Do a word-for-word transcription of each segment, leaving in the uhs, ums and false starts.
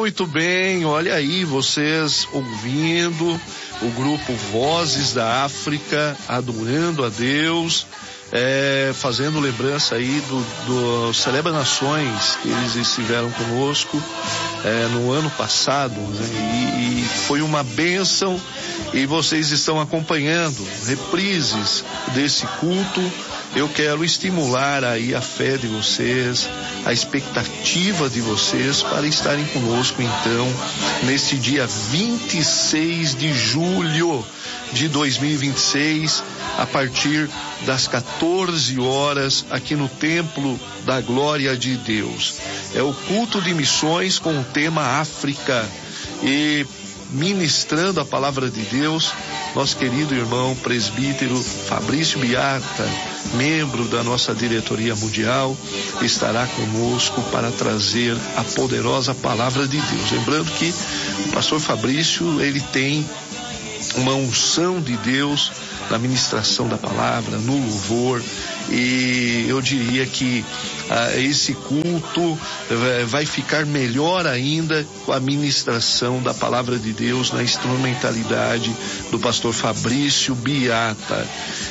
Muito bem, olha aí vocês ouvindo o grupo Vozes da África, adorando a Deus, é, fazendo lembrança aí do, do Celebra Nações, que eles estiveram conosco é, no ano passado, né? e, e foi uma bênção, e vocês estão acompanhando reprises desse culto. Eu quero estimular aí a fé de vocês, a expectativa de vocês para estarem conosco então neste dia vinte e seis de julho de dois mil e vinte e seis, a partir das quatorze horas, aqui no Templo da Glória de Deus. É o culto de missões com o tema África, e ministrando a palavra de Deus, nosso querido irmão presbítero Fabrício Biata, membro da nossa diretoria mundial, estará conosco para trazer a poderosa palavra de Deus. Lembrando que o pastor Fabrício, ele tem uma unção de Deus na ministração da palavra, no louvor, e eu diria que ah, esse culto eh, vai ficar melhor ainda com a ministração da palavra de Deus na instrumentalidade do pastor Fabrício Biata.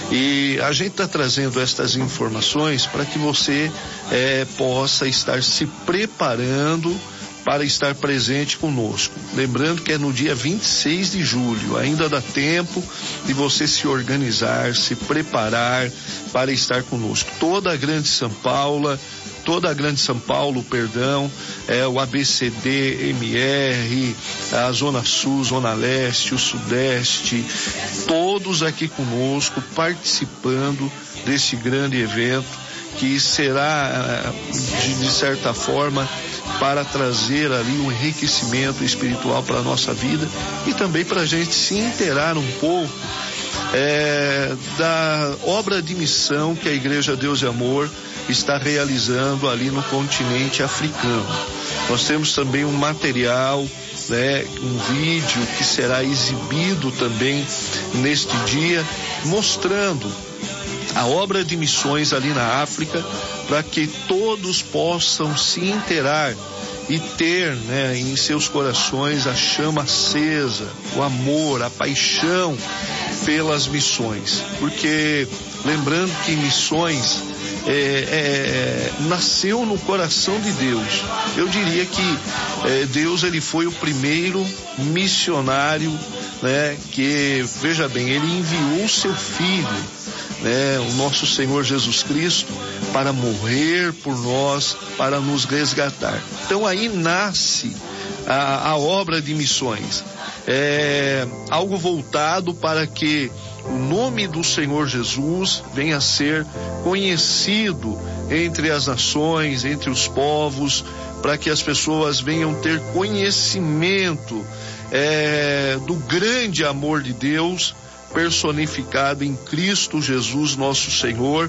E a gente está trazendo estas informações para que você eh, possa estar se preparando para estar presente conosco. Lembrando que é no dia vinte e seis de julho, ainda dá tempo de você se organizar, se preparar para estar conosco. Toda a Grande São Paulo, toda a Grande São Paulo, perdão, é o A B C D, M R, a Zona Sul, Zona Leste, o Sudeste, todos aqui conosco participando desse grande evento que será, de, de certa forma, para trazer ali um enriquecimento espiritual para a nossa vida e também para a gente se inteirar um pouco é, da obra de missão que a Igreja Deus e Amor está realizando ali no continente africano. Nós temos também um material, né, um vídeo que será exibido também neste dia, mostrando a obra de missões ali na África, para que todos possam se inteirar e ter, né, em seus corações a chama acesa, o amor, a paixão pelas missões. Porque lembrando que missões é, é, nasceu no coração de Deus. Eu diria que é, Deus, ele foi o primeiro missionário, né, que, veja bem, ele enviou o seu filho, né, o nosso Senhor Jesus Cristo, para morrer por nós, para nos resgatar. Então aí nasce a, a obra de missões, é algo voltado para que o nome do Senhor Jesus venha a ser conhecido entre as nações, entre os povos, para que as pessoas venham ter conhecimento é, do grande amor de Deus personificado em Cristo Jesus, nosso Senhor.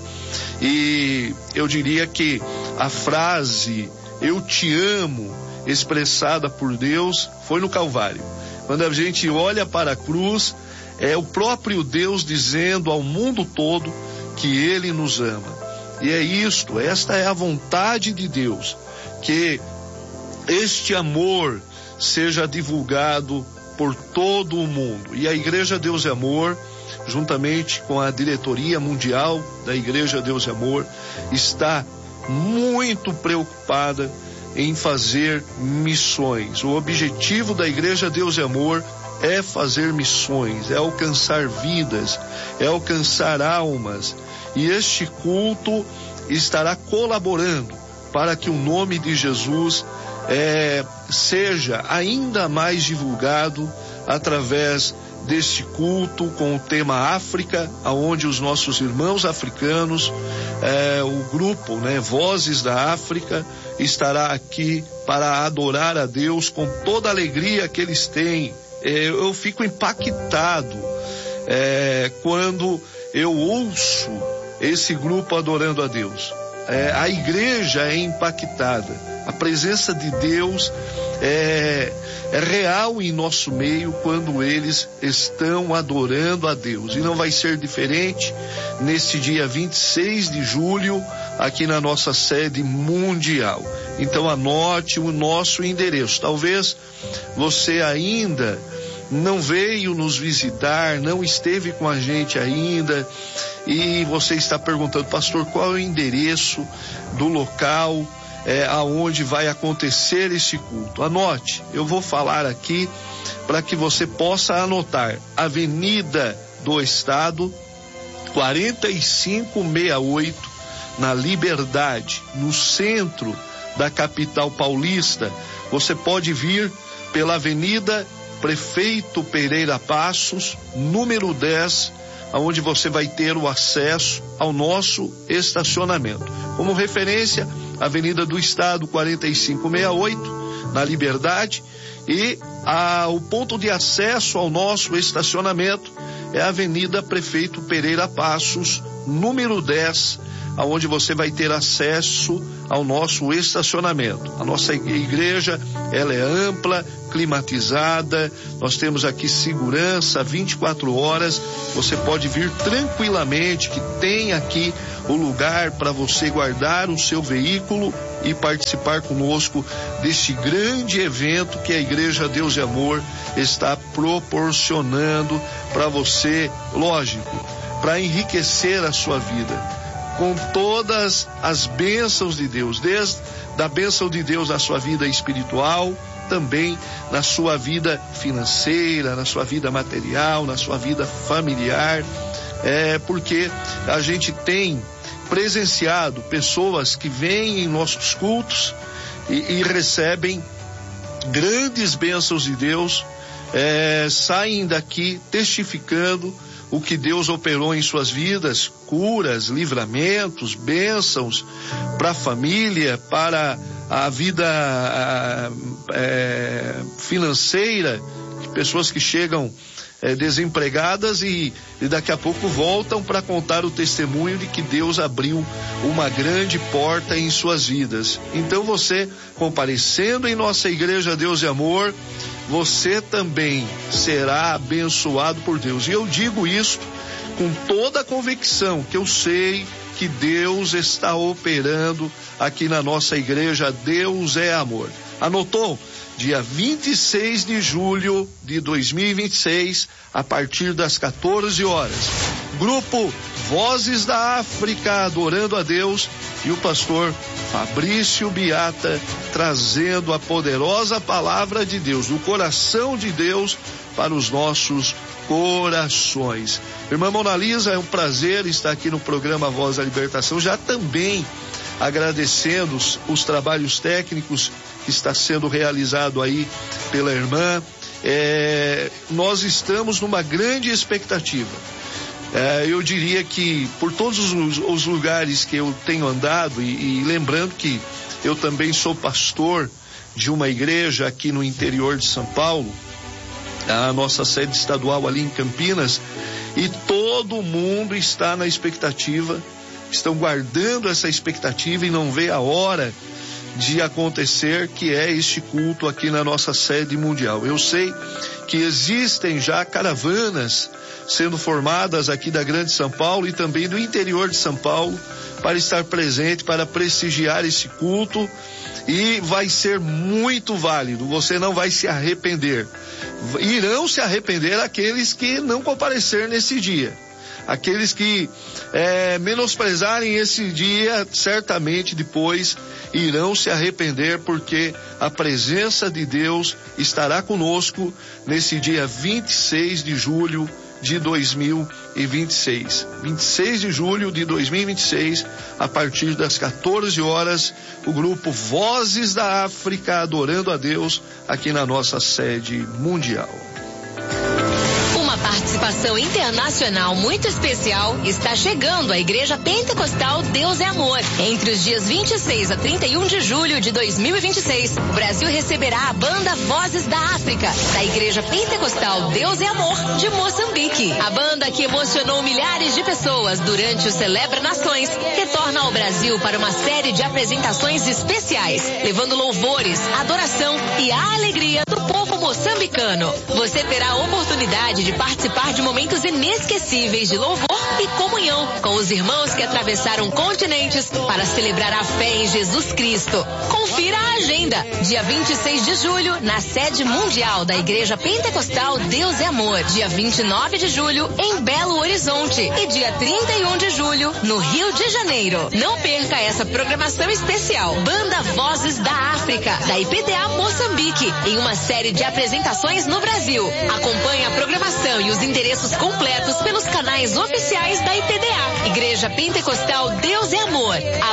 E eu diria que a frase "eu te amo", expressada por Deus, foi no Calvário. Quando a gente olha para a cruz, é o próprio Deus dizendo ao mundo todo que Ele nos ama. E é isto, esta é a vontade de Deus, que este amor seja divulgado por todo o mundo. E a Igreja Deus e Amor, juntamente com a diretoria mundial da Igreja Deus e Amor, está muito preocupada em fazer missões. O objetivo da Igreja Deus e Amor é fazer missões, é alcançar vidas, é alcançar almas. E este culto estará colaborando para que o nome de Jesus É, seja ainda mais divulgado através deste culto com o tema África, aonde os nossos irmãos africanos, é, o grupo, né, Vozes da África, estará aqui para adorar a Deus com toda a alegria que eles têm. É, eu fico impactado é, quando eu ouço esse grupo adorando a Deus. É, a igreja é impactada. A presença de Deus é, é real em nosso meio quando eles estão adorando a Deus. E não vai ser diferente neste dia vinte e seis de julho, aqui na nossa sede mundial. Então anote o nosso endereço. Talvez você ainda não veio nos visitar, não esteve com a gente ainda, e você está perguntando, pastor, qual é o endereço do local é, aonde vai acontecer esse culto? Anote, eu vou falar aqui para que você possa anotar. Avenida do Estado, quarenta e cinco sessenta e oito, na Liberdade, no centro da capital paulista. Você pode vir pela Avenida Prefeito Pereira Passos, número dez, onde você vai ter o acesso ao nosso estacionamento. Como referência, Avenida do Estado, quarenta e cinco sessenta e oito, na Liberdade, e a, o ponto de acesso ao nosso estacionamento é a Avenida Prefeito Pereira Passos, número dez, aonde você vai ter acesso ao nosso estacionamento. A nossa igreja, ela é ampla, climatizada, nós temos aqui segurança vinte e quatro horas, você pode vir tranquilamente, que tem aqui o lugar para você guardar o seu veículo e participar conosco deste grande evento que a Igreja Deus e Amor está proporcionando para você, lógico, para enriquecer a sua vida com todas as bênçãos de Deus, desde da bênção de Deus na sua vida espiritual, também na sua vida financeira, na sua vida material, na sua vida familiar, é porque a gente tem presenciado pessoas que vêm em nossos cultos e, e recebem grandes bênçãos de Deus, é, saem daqui testificando o que Deus operou em suas vidas, curas, livramentos, bênçãos para a família, para a vida a, é, financeira, pessoas que chegam é, desempregadas e, e daqui a pouco voltam para contar o testemunho de que Deus abriu uma grande porta em suas vidas. Então você, comparecendo em nossa Igreja Deus e Amor, você também será abençoado por Deus. E eu digo isso com toda a convicção, que eu sei que Deus está operando aqui na nossa igreja. Deus é amor. Anotou? Dia vinte e seis de julho de dois mil e vinte e seis, a partir das quatorze horas. Grupo Vozes da África, adorando a Deus, e o pastor Fabrício Biata trazendo a poderosa palavra de Deus, do coração de Deus para os nossos corações. Irmã Mona Lisa, é um prazer estar aqui no programa Voz da Libertação, já também agradecendo os, os trabalhos técnicos que está sendo realizado aí pela irmã. É, nós estamos numa grande expectativa. É, eu diria que por todos os, os lugares que eu tenho andado, e, e lembrando que eu também sou pastor de uma igreja aqui no interior de São Paulo, a nossa sede estadual ali em Campinas, e todo mundo está na expectativa, estão guardando essa expectativa e não vê a hora de acontecer, que é este culto aqui na nossa sede mundial. Eu sei que existem já caravanas sendo formadas aqui da Grande São Paulo e também do interior de São Paulo para estar presente, para prestigiar esse culto, e vai ser muito válido, você não vai se arrepender. Irão se arrepender aqueles que não comparecer nesse dia. Aqueles que é, menosprezarem esse dia, certamente depois irão se arrepender, porque a presença de Deus estará conosco nesse dia vinte e seis de julho de dois mil e vinte e seis. vinte e seis de julho de dois mil e vinte e seis, a partir das quatorze horas, o grupo Vozes da África, adorando a Deus aqui na nossa sede mundial. Participação internacional muito especial está chegando à Igreja Pentecostal Deus é Amor. Entre os dias vinte e seis a trinta e um de julho de dois mil e vinte e seis, o Brasil receberá a banda Vozes da África, da Igreja Pentecostal Deus é Amor de Moçambique. A banda que emocionou milhares de pessoas durante o Celebra Nações retorna ao Brasil para uma série de apresentações especiais, levando louvores, adoração e a alegria Dia do Povo Moçambicano. Você terá a oportunidade de participar de momentos inesquecíveis de louvor e comunhão com os irmãos que atravessaram continentes para celebrar a fé em Jesus Cristo. Confira a agenda. Dia vinte e seis de julho, na sede mundial da Igreja Pentecostal Deus é Amor. Dia vinte e nove de julho, em Belo Horizonte. E dia trinta e um de julho, no Rio de Janeiro. Não perca essa programação especial. Banda Vozes da África, da I P D A Moçambique, em uma série de apresentações no Brasil. Acompanhe a programação e os endereços completos pelos canais oficiais da I P D A. Igreja Pentecostal Deus é Amor. A